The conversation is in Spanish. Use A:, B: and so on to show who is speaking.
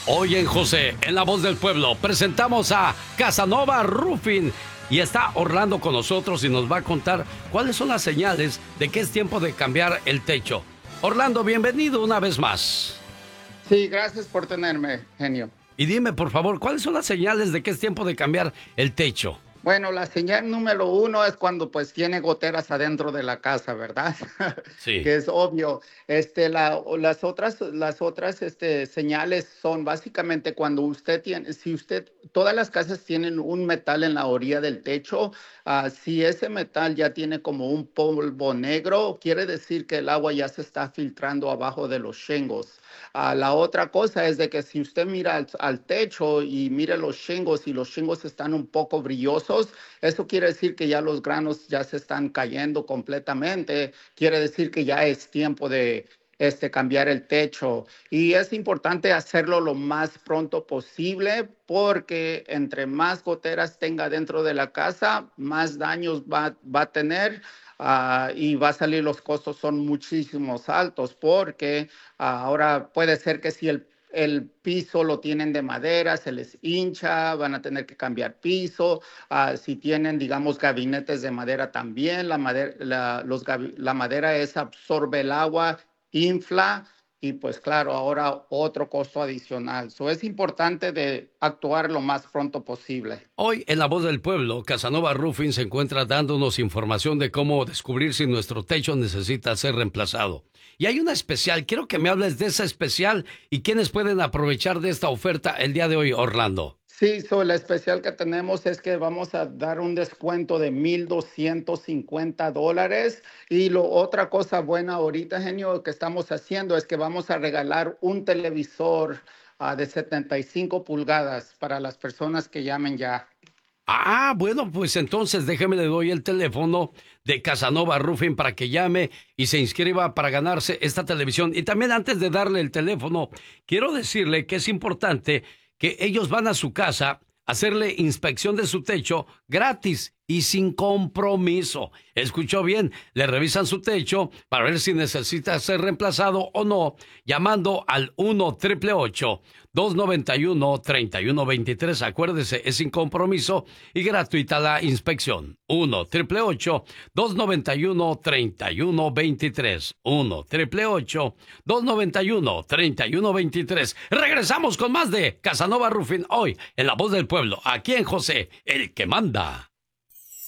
A: Hoy en José, en La Voz del Pueblo, presentamos a Casanova Roofing. Y está Orlando con nosotros y nos va a contar cuáles son las señales de que es tiempo de cambiar el techo. Orlando, bienvenido una vez más.
B: Sí, gracias por tenerme, genio.
A: Y dime, por favor, ¿cuáles son las señales de que es tiempo de cambiar el techo?
B: Bueno, la señal número uno es cuando pues tiene goteras adentro de la casa, ¿verdad?
A: Sí.
B: Que es obvio. Las otras señales son básicamente cuando usted tiene, si usted, todas las casas tienen un metal en la orilla del techo, si ese metal ya tiene como un polvo negro, quiere decir que el agua ya se está filtrando abajo de los shingles. La otra cosa es de que si usted mira al techo y mira los shingles y los shingles están un poco brillosos, eso quiere decir que ya los granos ya se están cayendo completamente. Quiere decir que ya es tiempo de cambiar el techo. Y es importante hacerlo lo más pronto posible porque entre más goteras tenga dentro de la casa, más daños va a tener. Y va a salir, los costos son muchísimos altos porque ahora puede ser que si el piso lo tienen de madera, se les hincha, van a tener que cambiar piso. Si tienen, digamos, gabinetes de madera también, la madera esa absorbe el agua, infla y pues claro, ahora otro costo adicional. Es importante de actuar lo más pronto posible.
A: Hoy en La Voz del Pueblo, Casanova Roofing se encuentra dándonos información de cómo descubrir si nuestro techo necesita ser reemplazado. Y hay una especial, quiero que me hables de esa especial y quiénes pueden aprovechar de esta oferta el día de hoy, Orlando.
B: Sí, la especial que tenemos es que vamos a dar un descuento de $1,250. Y otra cosa buena ahorita, genio, que estamos haciendo es que vamos a regalar un televisor de 75 pulgadas para las personas que llamen ya.
A: Bueno, pues entonces déjeme le doy el teléfono de Casanova Roofing para que llame y se inscriba para ganarse esta televisión. Y también antes de darle el teléfono, quiero decirle que es importante que ellos van a su casa a hacerle inspección de su techo gratis y sin compromiso. Escuchó bien, le revisan su techo para ver si necesita ser reemplazado o no, llamando al 1-888-291-3123. Acuérdese, es sin compromiso y gratuita la inspección. 1-888-291-3123. 1-888-291-3123. Regresamos con más de Casanova Roofing hoy en La Voz del Pueblo, aquí en José, el que manda.